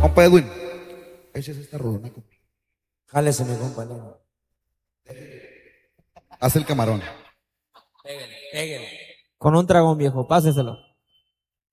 Compa Edwin, échese esta rodona, compa. Jálese, mi compañero. Haz el camarón. Pégale, pégale. Con un dragón, viejo, páseselo.